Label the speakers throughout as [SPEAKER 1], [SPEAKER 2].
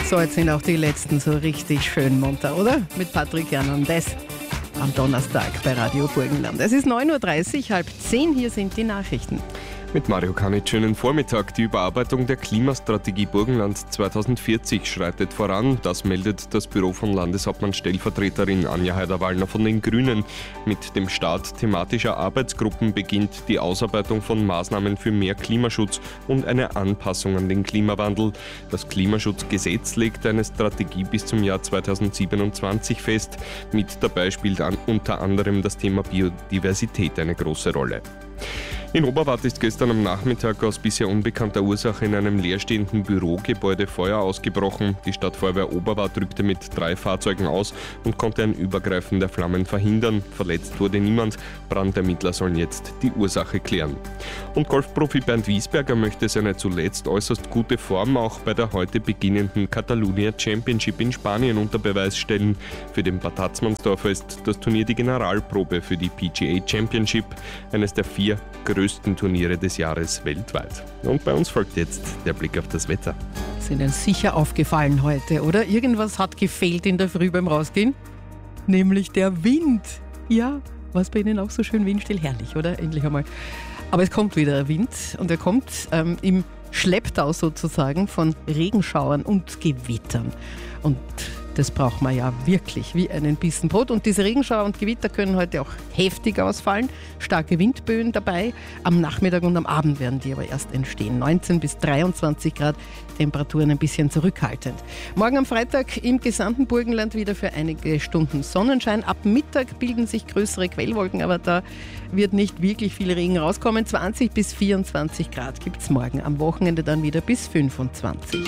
[SPEAKER 1] So, jetzt sind auch die letzten so richtig schön munter, oder? Mit Patrick Hernandez am Donnerstag bei Radio Burgenland. Es ist 9.30 Uhr, 9:30, hier sind die Nachrichten.
[SPEAKER 2] Mit Mario Kanitsch, schönen Vormittag. Die Überarbeitung der Klimastrategie Burgenland 2040 schreitet voran. Das meldet das Büro von Landeshauptmann-Stellvertreterin Anja Haider-Wallner von den Grünen. Mit dem Start thematischer Arbeitsgruppen beginnt die Ausarbeitung von Maßnahmen für mehr Klimaschutz und eine Anpassung an den Klimawandel. Das Klimaschutzgesetz legt eine Strategie bis zum Jahr 2027 fest. Mit dabei spielt unter anderem das Thema Biodiversität eine große Rolle. In Oberwart ist gestern am Nachmittag aus bisher unbekannter Ursache in einem leerstehenden Bürogebäude Feuer ausgebrochen. Die Stadtfeuerwehr Oberwart rückte mit 3 Fahrzeugen aus und konnte ein Übergreifen der Flammen verhindern. Verletzt wurde niemand. Brandermittler sollen jetzt die Ursache klären. Und Golfprofi Bernd Wiesberger möchte seine zuletzt äußerst gute Form auch bei der heute beginnenden Catalunya Championship in Spanien unter Beweis stellen. Für den Bad Hatzmannsdorfer ist das Turnier die Generalprobe für die PGA Championship, eines der 4 größten Turniere des Jahres weltweit. Und bei uns folgt jetzt der Blick auf das Wetter.
[SPEAKER 1] Ist Ihnen sicher aufgefallen heute, oder? Irgendwas hat gefehlt in der Früh beim Rausgehen, nämlich der Wind. Ja, was bei Ihnen auch so schön windstill, herrlich, oder? Endlich einmal. Aber es kommt wieder Wind und er kommt im Schlepptau sozusagen von Regenschauern und Gewittern. Und das braucht man ja wirklich wie einen Bissen Brot. Und diese Regenschauer und Gewitter können heute auch heftig ausfallen. Starke Windböen dabei. Am Nachmittag und am Abend werden die aber erst entstehen. 19 bis 23 Grad, Temperaturen ein bisschen zurückhaltend. Morgen am Freitag im gesamten Burgenland wieder für einige Stunden Sonnenschein. Ab Mittag bilden sich größere Quellwolken, aber da wird nicht wirklich viel Regen rauskommen. 20 bis 24 Grad gibt es morgen. Am Wochenende dann wieder bis 25.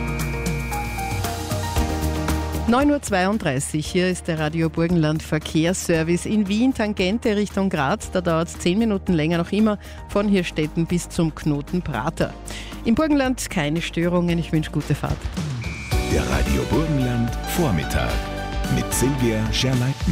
[SPEAKER 1] 9.32 Uhr, hier ist der Radio Burgenland Verkehrsservice in Wien, Tangente Richtung Graz. Da dauert es 10 Minuten länger, noch immer von Hirstetten bis zum Knoten Prater. Im Burgenland keine Störungen, ich wünsche gute Fahrt.
[SPEAKER 3] Der Radio Burgenland Vormittag mit Silvia Scherleitner.